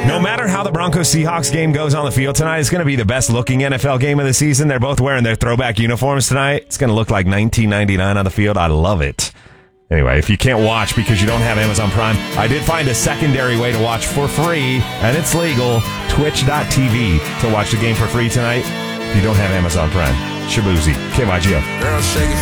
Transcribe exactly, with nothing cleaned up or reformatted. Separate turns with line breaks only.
No matter how the Broncos-Seahawks game goes on the field tonight, it's going to be the best-looking N F L game of the season. They're both wearing their throwback uniforms tonight. It's going to look like nineteen ninety-nine on the field. I love it. Anyway, if you can't watch because you don't have Amazon Prime, I did find a secondary way to watch for free, and it's legal, twitch dot t v, to watch the game for free tonight if you don't have Amazon Prime. Shabuzi, K Y G O.